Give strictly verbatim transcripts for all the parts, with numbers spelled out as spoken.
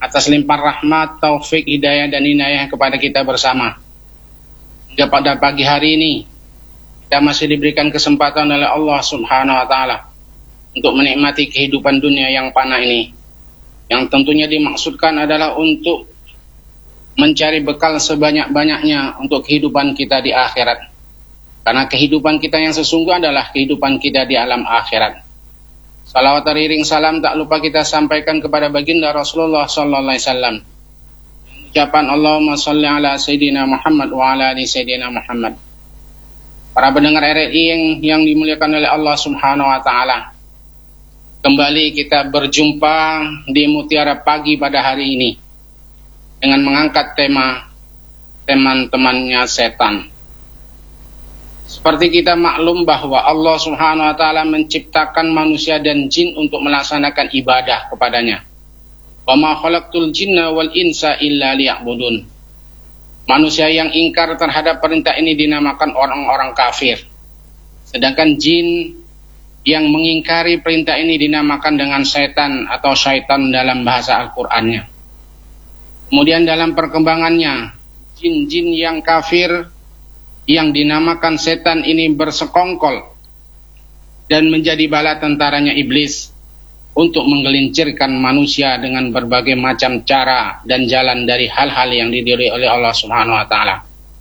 atas limpahan rahmat, taufik, hidayah dan inayah kepada kita bersama. Hingga pada pagi hari ini kita masih diberikan kesempatan oleh Allah Subhanahu wa taala untuk menikmati kehidupan dunia yang fana ini, yang tentunya dimaksudkan adalah untuk mencari bekal sebanyak-banyaknya untuk kehidupan kita di akhirat. Karena kehidupan kita yang sesungguh adalah kehidupan kita di alam akhirat. Salawat teriring salam tak lupa kita sampaikan kepada baginda Rasulullah sallallahu alaihi wasallam. Ucapan Allahumma shalli ala Sayyidina Muhammad wa ala ali Sayyidina Muhammad. Para pendengar R R I yang, yang dimuliakan oleh Allah Subhanahu wa taala. Kembali kita berjumpa di Mutiara Pagi pada hari ini dengan mengangkat tema teman-temannya setan. Seperti kita maklum bahwa Allah Subhanahu wa taala menciptakan manusia dan jin untuk melaksanakan ibadah kepadanya. Wa ma khalaqtul jinna wal insa illa liya'budun. Manusia yang ingkar terhadap perintah ini dinamakan orang-orang kafir. Sedangkan jin yang mengingkari perintah ini dinamakan dengan setan atau syaitan dalam bahasa Al-Qur'annya. Kemudian dalam perkembangannya, jin-jin yang kafir yang dinamakan setan ini bersekongkol dan menjadi bala tentaranya iblis untuk menggelincirkan manusia dengan berbagai macam cara dan jalan dari hal-hal yang didiri oleh Allah Subhanahu wa taala.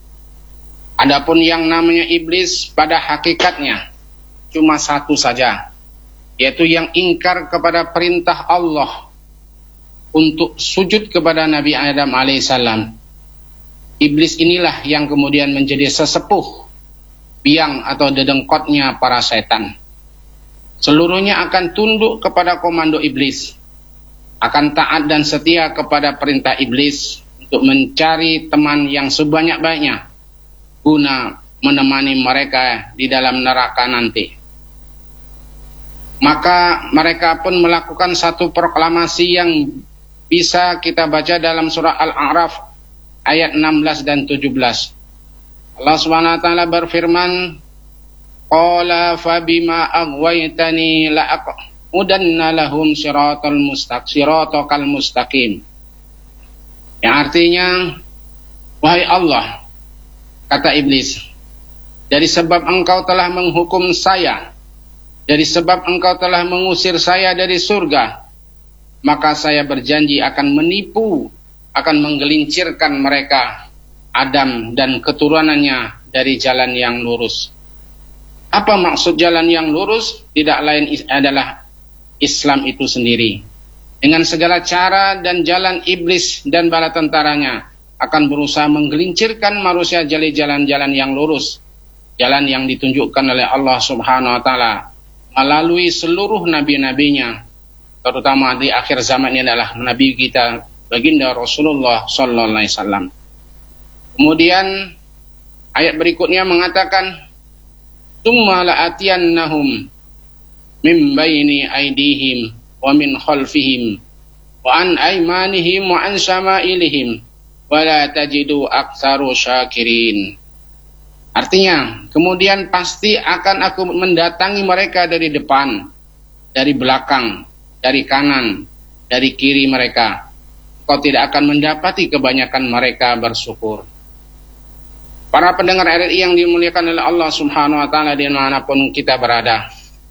Adapun yang namanya iblis pada hakikatnya cuma satu saja, yaitu yang ingkar kepada perintah Allah untuk sujud kepada Nabi Adam alaihissalam. Iblis inilah yang kemudian menjadi sesepuh biang atau dedengkotnya para setan. Seluruhnya akan tunduk kepada komando iblis, akan taat dan setia kepada perintah iblis untuk mencari teman yang sebanyak-banyaknya guna menemani mereka di dalam neraka nanti. Maka mereka pun melakukan satu proklamasi yang bisa kita baca dalam surah Al-A'raf ayat enam belas dan tujuh belas. Allah Subhanahu wa taala berfirman, "Qala fa bima aghwaytani la aqudanna lahum siratal mustaqim siratal mustaqim." Yang artinya, wahai Allah, kata iblis, dari sebab engkau telah menghukum saya, dari sebab engkau telah mengusir saya dari surga, maka saya berjanji akan menipu, akan menggelincirkan mereka, Adam dan keturunannya dari jalan yang lurus. Apa maksud jalan yang lurus? Tidak lain adalah Islam itu sendiri. Dengan segala cara dan jalan iblis dan bala tentaranya akan berusaha menggelincirkan manusia dari jalan-jalan yang lurus, jalan yang ditunjukkan oleh Allah Subhanahu wa taala melalui seluruh nabi-nabinya, terutama di akhir zaman ini adalah nabi kita baginda Rasulullah sallallahu alaihi wasallam. Kemudian ayat berikutnya mengatakan, "Tsumma la'atiyannahum min baini aydihim wa min khalfihim wa an aymanihim wa an syama'ilihim wa la tajidu aktsaru syakirin." Artinya, kemudian pasti akan aku mendatangi mereka dari depan, dari belakang, dari kanan, dari kiri mereka. Kau tidak akan mendapati kebanyakan mereka bersyukur. Para pendengar R R I yang dimuliakan oleh Allah Subhanahu wa taala dimanapun kita berada,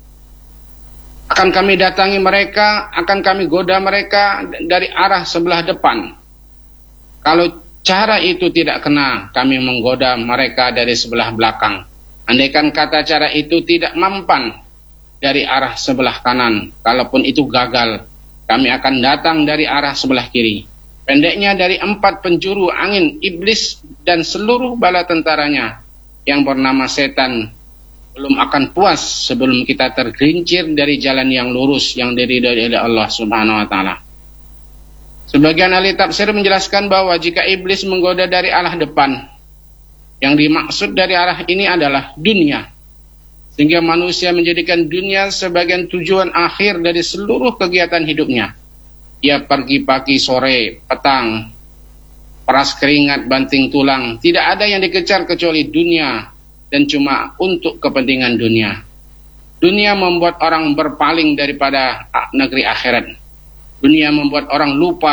akan kami datangi mereka, akan kami goda mereka dari arah sebelah depan. Kalau cara itu tidak kena, kami menggoda mereka dari sebelah belakang. Andaikan kata cara itu tidak mempan dari arah sebelah kanan, kalaupun itu gagal, kami akan datang dari arah sebelah kiri. Pendeknya dari empat penjuru angin iblis dan seluruh bala tentaranya yang bernama setan belum akan puas sebelum kita tergelincir dari jalan yang lurus yang diridhoi oleh Allah Subhanahu wa taala. Sebagian ahli tafsir menjelaskan bahwa jika iblis menggoda dari arah depan, yang dimaksud dari arah ini adalah dunia. Sehingga manusia menjadikan dunia sebagai tujuan akhir dari seluruh kegiatan hidupnya. Ia pergi pagi, sore, petang, peras keringat, banting tulang. Tidak ada yang dikejar kecuali dunia dan cuma untuk kepentingan dunia. Dunia membuat orang berpaling daripada negeri akhirat. Dunia membuat orang lupa